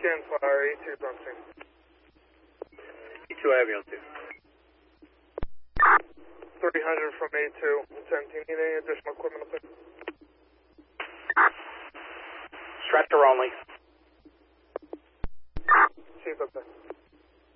stand fire, E2's on scene. E2, I have you on scene. 300 from A2, 17, need any additional equipment up there? Stretcher only. Chief up there.